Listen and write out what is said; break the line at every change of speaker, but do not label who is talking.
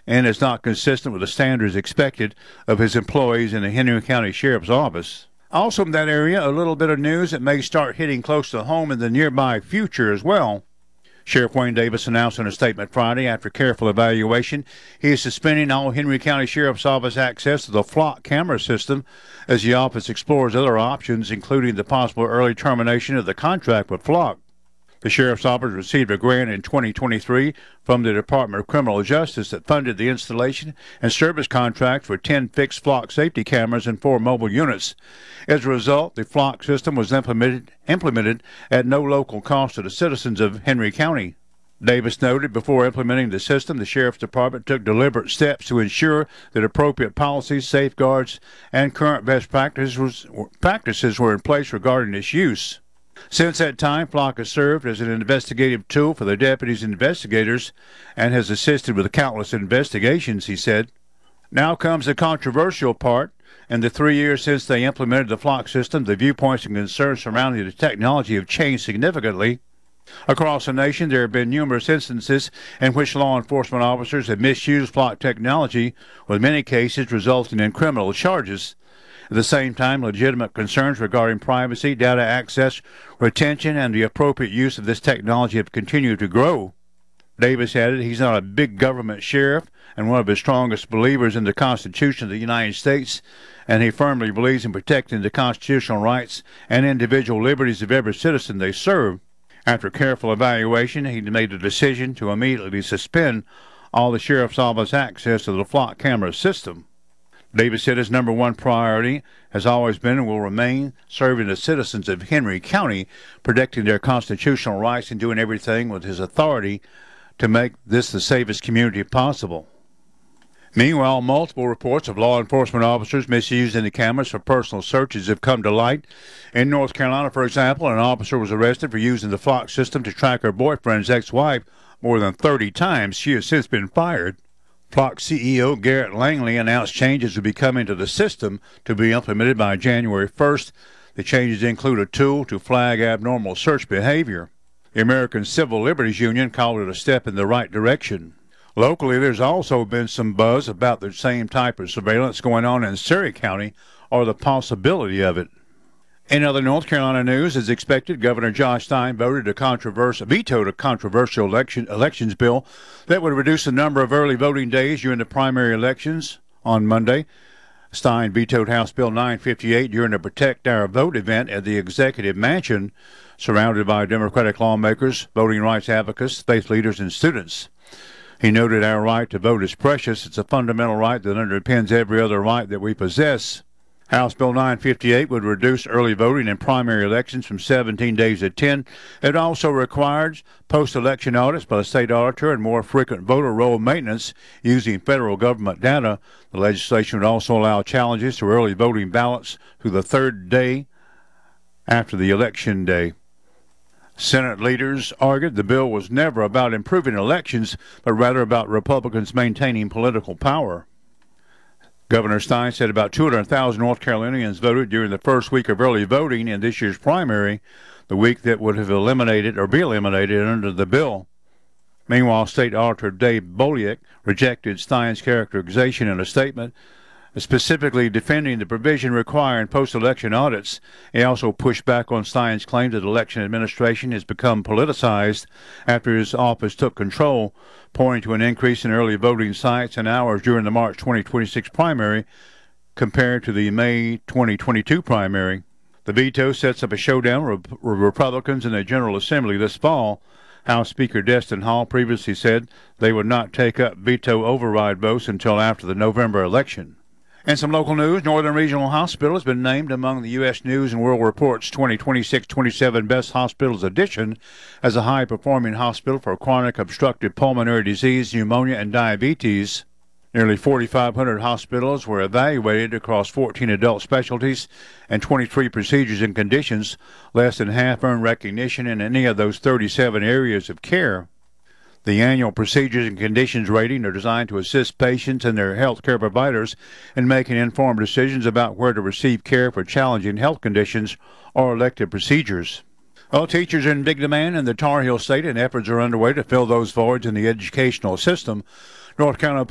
and is not consistent with the standards expected of his employees in the Henry County Sheriff's Office. Also in that area, a little bit of news that may start hitting close to home in the nearby future as well. Sheriff Wayne Davis announced in a statement Friday after careful evaluation he is suspending all Henry County Sheriff's Office access to the Flock camera system as the office explores other options, including the possible early termination of the contract with Flock. The Sheriff's Office received a grant in 2023 from the Department of Criminal Justice that funded the installation and service contract for 10 fixed Flock safety cameras and 4 mobile units. As a result, the Flock system was implemented at no local cost to the citizens of Henry County. Davis noted before implementing the system, the Sheriff's Department took deliberate steps to ensure that appropriate policies, safeguards, and current best practices were in place regarding its use. Since that time, Flock has served as an investigative tool for the deputies and investigators and has assisted with countless investigations, he said. Now comes the controversial part. In the 3 years since they implemented the Flock system, the viewpoints and concerns surrounding the technology have changed significantly. Across the nation, there have been numerous instances in which law enforcement officers have misused Flock technology, with many cases resulting in criminal charges. At the same time, legitimate concerns regarding privacy, data access, retention, and the appropriate use of this technology have continued to grow. Davis added he's not a big government sheriff and one of his strongest believers in the Constitution of the United States, and he firmly believes in protecting the constitutional rights and individual liberties of every citizen they serve. After careful evaluation, he made the decision to immediately suspend all the Sheriff's Office access to the Flock camera system. Davis said his number one priority has always been and will remain serving the citizens of Henry County, protecting their constitutional rights and doing everything with his authority to make this the safest community possible. Meanwhile, multiple reports of law enforcement officers misusing the cameras for personal searches have come to light. In North Carolina, for example, an officer was arrested for using the Flock system to track her boyfriend's ex-wife more than 30 times. She has since been fired. Flock CEO Garrett Langley announced changes would be coming to the system to be implemented by January 1st. The changes include a tool to flag abnormal search behavior. The American Civil Liberties Union called it a step in the right direction. Locally, there's also been some buzz about the same type of surveillance going on in Surry County, or the possibility of it. In other North Carolina news, as expected, Governor Josh Stein vetoed a controversial elections bill that would reduce the number of early voting days during the primary elections on Monday. Stein vetoed House Bill 958 during a Protect Our Vote event at the Executive Mansion, surrounded by Democratic lawmakers, voting rights advocates, faith leaders, and students. He noted our right to vote is precious. It's a fundamental right that underpins every other right that we possess. House Bill 958 would reduce early voting in primary elections from 17 days to 10. It also requires post-election audits by the state auditor and more frequent voter roll maintenance using federal government data. The legislation would also allow challenges to early voting ballots through the third day after the election day. Senate leaders argued the bill was never about improving elections, but rather about Republicans maintaining political power. Governor Stein said about 200,000 North Carolinians voted during the first week of early voting in this year's primary, the week that would have be eliminated under the bill. Meanwhile, State Auditor Dave Boliak rejected Stein's characterization in a statement, specifically defending the provision requiring post-election audits. He also pushed back on Stein's claim that election administration has become politicized after his office took control, pointing to an increase in early voting sites and hours during the March 2026 primary compared to the May 2022 primary. The veto sets up a showdown with Republicans in the General Assembly this fall. House Speaker Destin Hall previously said they would not take up veto override votes until after the November election. And some local news, Northern Regional Hospital has been named among the U.S. News & World Report's 2026-27 Best Hospitals edition as a high-performing hospital for chronic obstructive pulmonary disease, pneumonia, and diabetes. Nearly 4,500 hospitals were evaluated across 14 adult specialties and 23 procedures and conditions. Less than half earned recognition in any of those 37 areas of care. The annual procedures and conditions rating are designed to assist patients and their health care providers in making informed decisions about where to receive care for challenging health conditions or elective procedures. Well, teachers are in big demand in the Tar Heel State, and efforts are underway to fill those voids in the educational system. North Carolina